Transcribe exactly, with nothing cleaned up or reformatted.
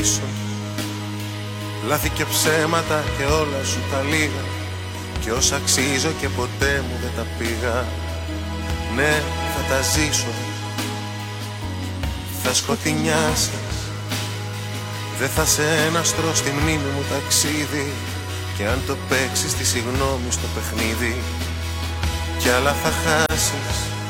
πίσω. Λάθη και ψέματα και όλα σου τα λίγα, και όσα αξίζω και ποτέ μου δεν τα πήγα. Ναι, θα τα ζήσω, θα σκοτεινιάσει. Δεν θα σε ένα αστρό στη μνήμη μου ταξίδι, και αν το παίξεις τη συγγνώμη στο παιχνίδι, κι άλλα θα χάσεις.